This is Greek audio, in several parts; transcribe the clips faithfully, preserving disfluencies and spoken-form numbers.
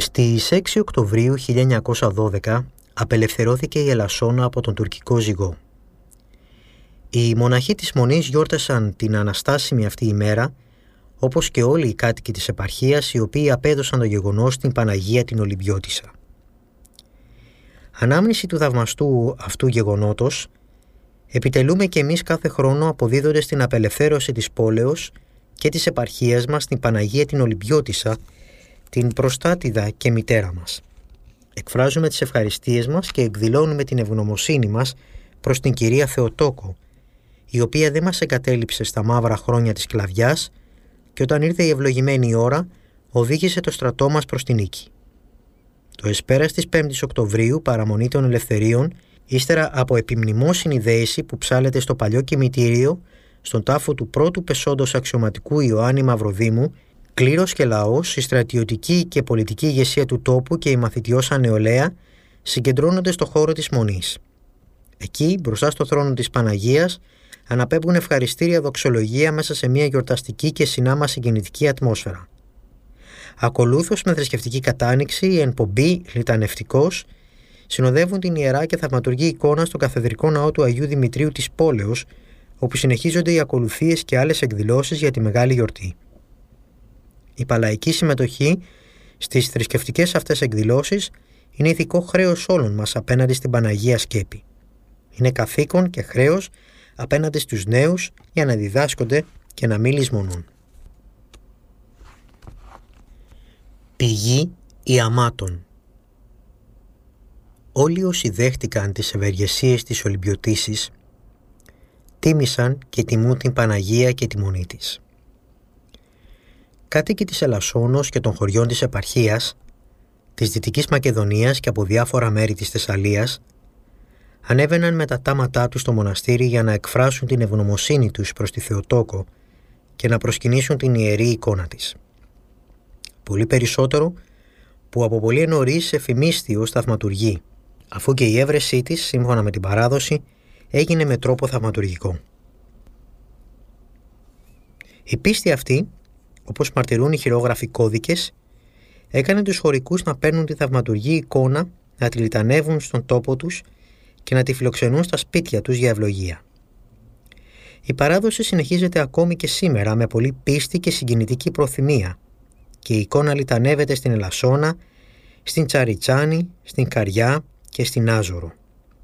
Στις έξι Οκτωβρίου χίλια εννιακόσια δώδεκα απελευθερώθηκε η Ελασσόνα από τον τουρκικό ζυγό. Οι μοναχοί της Μονής γιόρτασαν την αναστάσιμη αυτή ημέρα, όπως και όλοι οι κάτοικοι της επαρχίας, οι οποίοι απέδωσαν το γεγονός στην Παναγία την Ολυμπιώτισσα. Ανάμνηση του θαυμαστού αυτού γεγονότος επιτελούμε και εμείς κάθε χρόνο, αποδίδοντας την απελευθέρωση της πόλεως και της επαρχίας μας στην Παναγία την Ολυμπιώτισσα, την προστάτηδα και μητέρα μας. Εκφράζουμε τις ευχαριστίες μας και εκδηλώνουμε την ευγνωμοσύνη μας προς την Κυρία Θεοτόκο, η οποία δεν μας εγκατέλειψε στα μαύρα χρόνια της σκλαβιάς και όταν ήρθε η ευλογημένη ώρα οδήγησε το στρατό μας προς την νίκη. Το εσπέρας της πέμπτης Οκτωβρίου, παραμονή των ελευθερίων, ύστερα από επιμνημόσυνη δέηση που ψάλεται στο παλιό κημητήριο, στον τάφο του πρώτου πεσόντος αξιωματικού Ιωάννη Μαυροδήμου, κλήρος και λαός, η στρατιωτική και πολιτική ηγεσία του τόπου και η μαθητιώσα νεολαία συγκεντρώνονται στο χώρο της Μονής. Εκεί, μπροστά στο θρόνο της Παναγίας, αναπέμπουν ευχαριστήρια δοξολογία μέσα σε μια γιορταστική και συνάμα συγκινητική ατμόσφαιρα. Ακολούθως, με θρησκευτική κατάνοιξη, η εκπομπή λιτανευτικός συνοδεύουν την ιερά και θαυματουργή εικόνα στο καθεδρικό ναό του Αγίου Δημητρίου της πόλεως, όπου συνεχίζονται οι ακολουθίες και άλλες εκδηλώσεις για τη μεγάλη γιορτή. Η παλαϊκή συμμετοχή στις θρησκευτικές αυτές εκδηλώσεις είναι ηθικό χρέος όλων μας απέναντι στην Παναγία Σκέπη. Είναι καθήκον και χρέος απέναντι στους νέους για να διδάσκονται και να μην λησμονούν. Πηγή Ιαμάτων. Όλοι όσοι δέχτηκαν τις ευεργεσίες της Ολυμπιωτίσσης τίμησαν και τιμούν την Παναγία και τη Μονή της. Κάτοικοι της Ελασσόνος και των χωριών της επαρχίας, της Δυτικής Μακεδονίας και από διάφορα μέρη της Θεσσαλίας ανέβαιναν με τα τάματά τους στο μοναστήρι για να εκφράσουν την ευγνωμοσύνη τους προς τη Θεοτόκο και να προσκυνήσουν την ιερή εικόνα της. Πολύ περισσότερο που από πολύ νωρίς εφημίστη ως θαυματουργή, αφού και η έβρεσή της, σύμφωνα με την παράδοση, έγινε με τρόπο θαυματουργικό. Η πίστη αυτή, όπως μαρτυρούν οι χειρόγραφοι κώδικες, έκανε τους χωρικούς να παίρνουν τη θαυματουργή εικόνα, να τη λιτανεύουν στον τόπο τους και να τη φιλοξενούν στα σπίτια τους για ευλογία. Η παράδοση συνεχίζεται ακόμη και σήμερα με πολύ πίστη και συγκινητική προθυμία και η εικόνα λιτανεύεται στην Ελασσόνα, στην Τσαριτσάνη, στην Καριά και στην Άζωρο.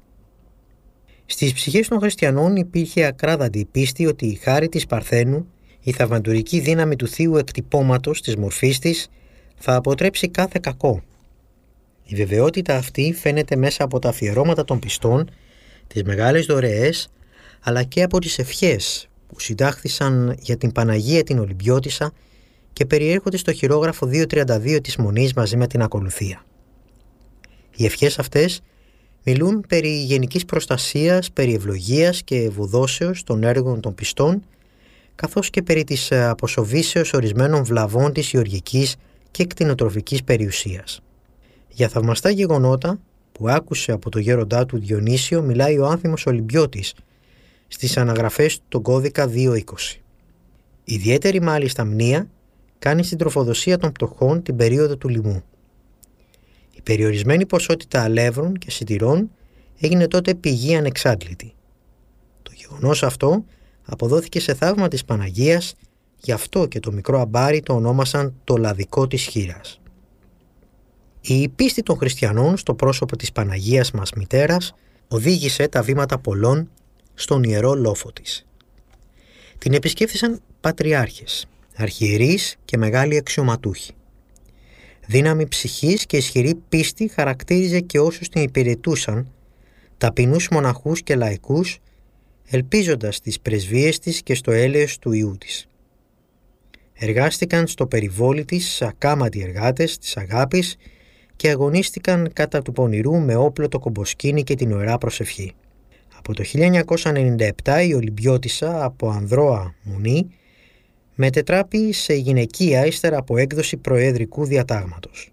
Στις ψυχές των χριστιανών υπήρχε ακράδαντη η πίστη ότι η χάρη της Παρθένου, η θαυματουργική δύναμη του θείου εκτυπώματος της μορφής της, θα αποτρέψει κάθε κακό. Η βεβαιότητα αυτή φαίνεται μέσα από τα αφιερώματα των πιστών, τις μεγάλες δωρεές, αλλά και από τις ευχές που συντάχθησαν για την Παναγία την Ολυμπιώτισσα και περιέρχονται στο χειρόγραφο διακόσια τριάντα δύο της Μονής μαζί με την ακολουθία. Οι ευχές αυτές μιλούν περί γενικής προστασίας, περί ευλογίας και ευωδώσεως των έργων των πιστών, καθώς και περί της αποσοβήσεως ορισμένων βλαβών της γεωργικής και κτηνοτροφικής περιουσίας. Για θαυμαστά γεγονότα που άκουσε από το γέροντά του Διονύσιο μιλάει ο άνθιμος Ολυμπιώτης στις αναγραφές του κώδικα διακόσια είκοσι. Ιδιαίτερη μάλιστα μνήα κάνει στην τροφοδοσία των πτωχών την περίοδο του λοιμού. Η περιορισμένη ποσότητα αλεύρων και σιτηρών έγινε τότε πηγή ανεξάντλητη. Το γεγονός αυτό αποδόθηκε σε θαύμα της Παναγίας, γι' αυτό και το μικρό αμπάρι το ονόμασαν το λαδικό της χήρας. Η πίστη των χριστιανών στο πρόσωπο της Παναγίας μας μητέρας οδήγησε τα βήματα πολλών στον ιερό λόφο της. Την επισκέφθησαν πατριάρχες, αρχιερείς και μεγάλοι αξιωματούχοι. Δύναμη ψυχής και ισχυρή πίστη χαρακτήριζε και όσους την υπηρετούσαν, ταπεινούς μοναχούς και λαϊκούς, ελπίζοντας στις πρεσβείες της και στο έλεος του Ιού της. Εργάστηκαν στο περιβόλι της ακάματοι εργάτες της αγάπης και αγωνίστηκαν κατά του πονηρού με όπλο το κομποσκίνη και την ωραία προσευχή. Από το χίλια εννιακόσια ενενήντα επτά η Ολυμπιώτισσα από ανδρώα Μονή μετετράπη σε γυναικεία ύστερα από έκδοση προεδρικού διατάγματος.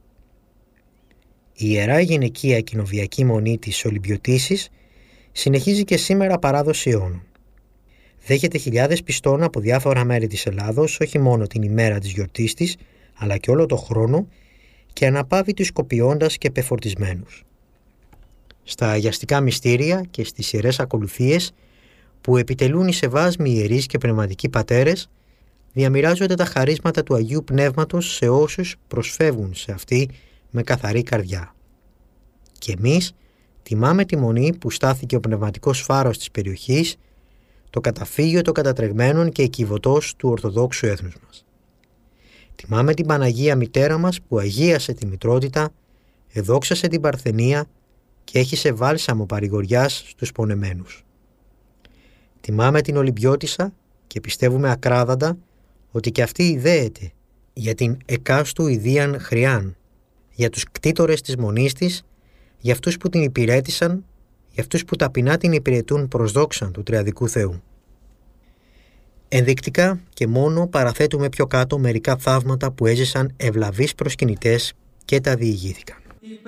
Η ιερά γυναικεία κοινοβιακή Μονή της Ολυμπιωτίσσης συνεχίζει και σήμερα παράδοση αιώνων. Δέχεται χιλιάδες πιστών από διάφορα μέρη της Ελλάδος, όχι μόνο την ημέρα της γιορτής της, αλλά και όλο το χρόνο, και αναπάβητους κοπιώντας και πεφορτισμένους. Στα αγιαστικά μυστήρια και στις ιερές ακολουθίες που επιτελούν οι σεβάσμοι ιερείς και πνευματικοί πατέρες, διαμοιράζονται τα χαρίσματα του Αγίου Πνεύματος σε όσους προσφεύγουν σε αυτή με καθαρή καρδιά. Και εμείς τιμάμε τη μονή που στάθηκε ο πνευματικός φάρος της περιοχής, το καταφύγιο των κατατρεγμένων και εκκιβωτός του Ορθοδόξου έθνους μας. Τιμάμε την Παναγία Μητέρα μας που αγίασε τη μητρότητα, εδόξασε την παρθενία και έχισε βάλσαμο παρηγοριάς στους πονεμένους. Τιμάμε την Ολυμπιώτισσα και πιστεύουμε ακράδαντα ότι και αυτή ιδέεται για την εκάστου ιδίαν χρειάν, για τους κτήτορες της μονής της, για αυτούς που την υπηρέτησαν, για αυτούς που ταπεινά την υπηρετούν προς δόξαν του Τριαδικού Θεού. Ενδεικτικά και μόνο παραθέτουμε πιο κάτω μερικά θαύματα που έζησαν ευλαβείς προσκυνητές και τα διηγήθηκαν.